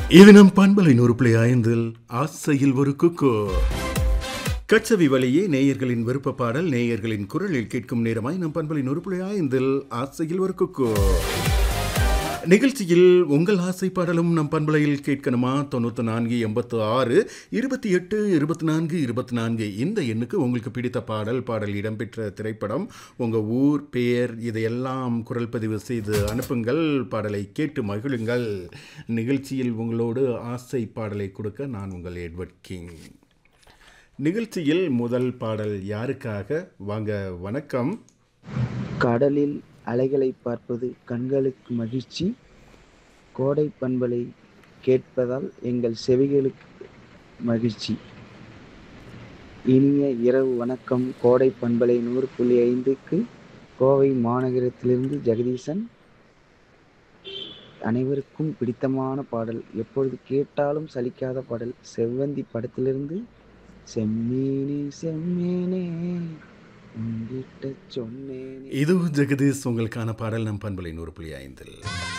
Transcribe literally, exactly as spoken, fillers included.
இது நம் பண்பலை நூறு புள்ளி ஐந்தில் ஆசையில் ஒரு குக்கு. கச்சவி வழியே நேயர்களின் விருப்ப பாடல் நேயர்களின் குரலில் கேட்கும் நேரமாய் நம் பண்பலை நூறு புள்ளி ஐந்தில் ஆசையில் ஒரு குக்கு நிகழ்ச்சியில் உங்கள் ஆசை பாடலும் நம் பண்பலையில் கேட்கணுமா? தொண்ணூற்றி நான்கு எண்பத்து ஆறு இருபத்தி எட்டு இருபத்தி நான்கு இருபத்தி நான்கு இந்த எண்ணுக்கு உங்களுக்கு பிடித்த பாடல், பாடல் இடம்பெற்ற திரைப்படம், உங்கள் ஊர் பெயர் இதையெல்லாம் குரல் பதிவு செய்து அனுப்புங்கள். பாடலை கேட்டு மகிழுங்கள். நிகழ்ச்சியில் உங்களோடு ஆசை பாடலை கொடுக்க நான் உங்கள் எட்வர்ட் கிங். நிகழ்ச்சியில் முதல் பாடல் யாருக்காக? வாங்க, வணக்கம். கடலில் அலைகளை பார்ப்பது கண்களுக்கு மகிழ்ச்சி, கோடை பண்பலை கேட்பதால் எங்கள் செவிகளுக்கு மகிழ்ச்சி. இனிய இரவு வணக்கம். கோடை பண்பலை நூறு புள்ளி ஐந்துக்கு கோவை மாநகரத்திலிருந்து ஜெகதீசன். அனைவருக்கும் பிடித்தமான பாடல், எப்பொழுது கேட்டாலும் சலிக்காத பாடல், செவ்வந்தி படத்திலிருந்து செம்மீனே செம்மீனே உன்கிட்ட சொன்னேனே. இது ஜெகதீஷ் உங்களுக்கான பாடல் நம் பண்பலை நூறு புள்ளி ஐந்தில்.